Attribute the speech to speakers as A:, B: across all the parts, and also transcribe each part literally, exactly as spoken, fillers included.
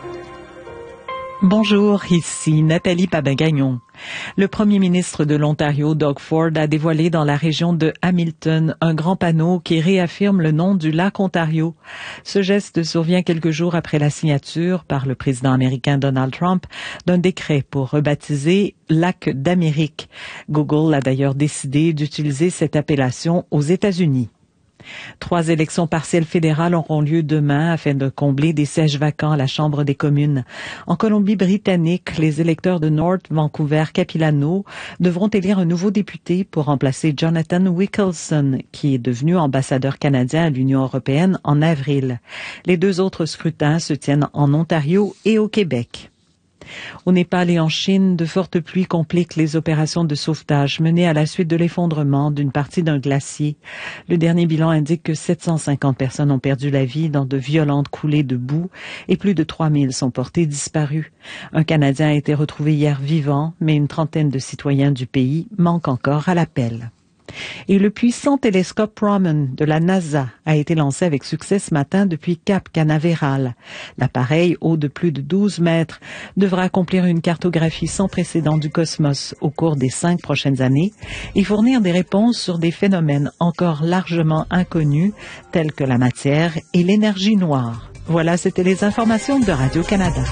A: Bonjour, ici Nathalie Papin-Gagnon. Le premier ministre de l'Ontario, Doug Ford, a dévoilé dans la région de Hamilton un grand panneau qui réaffirme le nom du lac Ontario. Ce geste survient quelques jours après la signature par le président américain Donald Trump d'un décret pour rebaptiser Lac d'Amérique. Google a d'ailleurs décidé d'utiliser cette appellation aux États-Unis. Trois élections partielles fédérales auront lieu demain afin de combler des sièges vacants à la Chambre des communes. En Colombie-Britannique, les électeurs de North Vancouver-Capilano devront élire un nouveau député pour remplacer Jonathan Wilkinson, qui est devenu ambassadeur canadien à l'Union européenne en avril. Les deux autres scrutins se tiennent en Ontario et au Québec. Au Népal et en Chine, de fortes pluies compliquent les opérations de sauvetage menées à la suite de l'effondrement d'une partie d'un glacier. Le dernier bilan indique que sept cent cinquante personnes ont perdu la vie dans de violentes coulées de boue et plus de trois mille sont portés disparus. Un Canadien a été retrouvé hier vivant, mais une trentaine de citoyens du pays manquent encore à l'appel. Et le puissant télescope Raman de la NASA a été lancé avec succès ce matin depuis Cap Canaveral. L'appareil, haut de plus de douze mètres, devra accomplir une cartographie sans précédent du cosmos au cours des cinq prochaines années et fournir des réponses sur des phénomènes encore largement inconnus tels que la matière et l'énergie noire. Voilà, c'était les informations de Radio-Canada.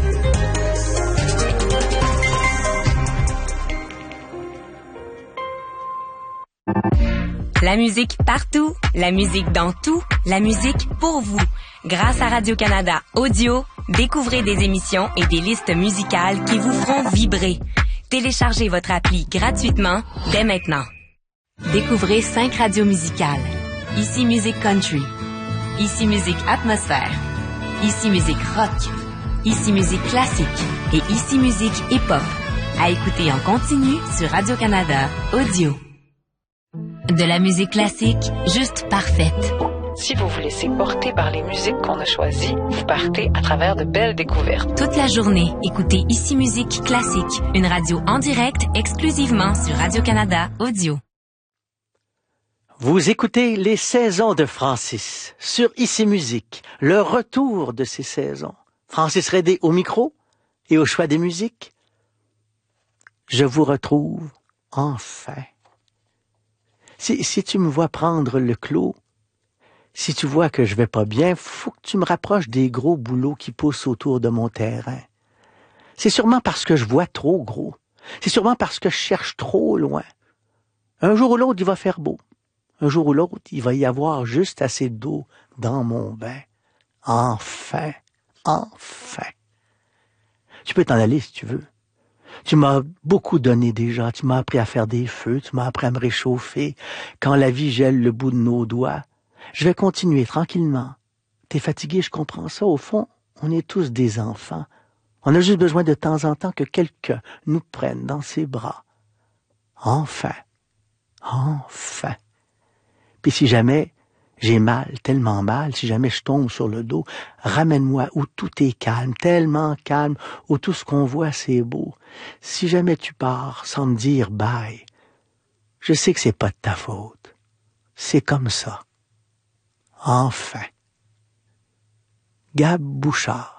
B: La musique partout, la musique dans tout, la musique pour vous. Grâce à Radio-Canada Audio, découvrez des émissions et des listes musicales qui vous feront vibrer. Téléchargez votre appli gratuitement dès maintenant. Découvrez cinq radios musicales. Ici Musique Country. Ici Musique Atmosphère. Ici Musique Rock. Ici Musique Classique. Et Ici Musique Hip-Hop. À écouter en continu sur Radio-Canada Audio. De la musique classique, juste parfaite.
C: Si vous vous laissez porter par les musiques qu'on a choisies, vous partez à travers de belles découvertes.
B: Toute la journée, écoutez Ici Musique Classique, une radio en direct exclusivement sur Radio-Canada Audio.
D: Vous écoutez les saisons de Francis sur Ici Musique, le retour de ces saisons. Francis Redé au micro et au choix des musiques. Je vous retrouve enfin. Si, si tu me vois prendre le clos, si tu vois que je vais pas bien, faut que tu me rapproches des gros bouleaux qui poussent autour de mon terrain. C'est sûrement parce que je vois trop gros. C'est sûrement parce que je cherche trop loin. Un jour ou l'autre, il va faire beau. Un jour ou l'autre, il va y avoir juste assez d'eau dans mon bain. Enfin, enfin. Tu peux t'en aller si tu veux. Tu m'as beaucoup donné déjà, tu m'as appris à faire des feux, tu m'as appris à me réchauffer. Quand la vie gèle le bout de nos doigts, je vais continuer tranquillement. T'es fatigué, je comprends ça. Au fond, on est tous des enfants. On a juste besoin de temps en temps que quelqu'un nous prenne dans ses bras. Enfin, enfin. Puis si jamais j'ai mal, tellement mal, si jamais je tombe sur le dos, ramène-moi où tout est calme, tellement calme, où tout ce qu'on voit c'est beau. Si jamais tu pars sans me dire bye, je sais que c'est pas de ta faute. C'est comme ça. Enfin. Gab Bouchard.